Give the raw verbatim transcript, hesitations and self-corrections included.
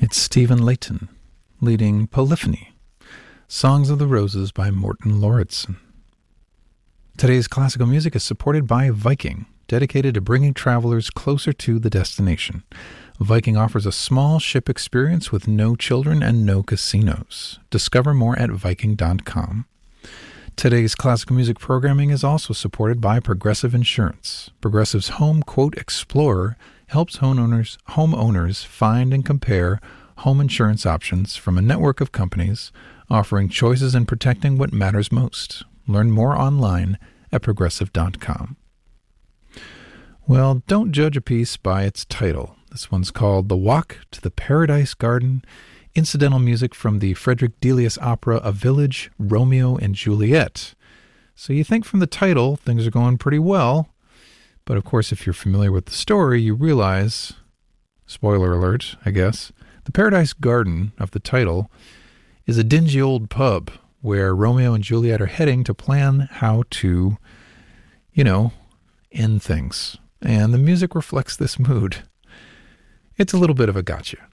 It's Stephen Layton, leading Polyphony, Songs of the Roses by Morten Lauridsen. Today's classical music is supported by Viking, dedicated to bringing travelers closer to the destination. Viking offers a small ship experience with no children and no casinos. Discover more at viking dot com. Today's classical music programming is also supported by Progressive Insurance. Progressive's Home Quote Explorer helps homeowners, homeowners find and compare home insurance options from a network of companies offering choices and protecting what matters most. Learn more online at progressive dot com. Well, don't judge a piece by its title. This one's called The Walk to the Paradise Garden, incidental music from the Frederick Delius opera A Village, Romeo and Juliet. So you think from the title things are going pretty well, but of course if you're familiar with the story, you realize, spoiler alert, I guess, the Paradise Garden of the title is a dingy old pub where Romeo and Juliet are heading to plan how to, you know, end things. And the music reflects this mood. It's a little bit of a gotcha.